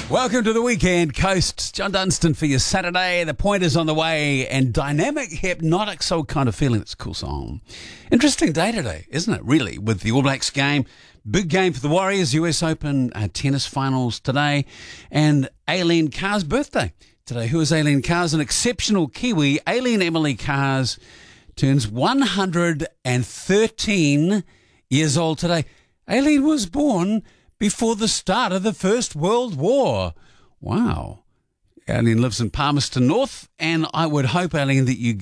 Welcome to the Weekend Coast. John Dunstan for your Saturday. The point is on the way, and dynamic hypnotic soul kind of feeling. That's a cool song. Interesting day today, isn't it? Really, with the All Blacks game. Big game for the Warriors. US Open tennis finals today. And Aileen Carr's birthday today. Who is Aileen Carr's? An exceptional Kiwi. Aileen Emily Carr's turns 113 years old today. Aileen was born before the start of the First World War. Wow. Aileen lives in Palmerston North, and I would hope, Aileen, that you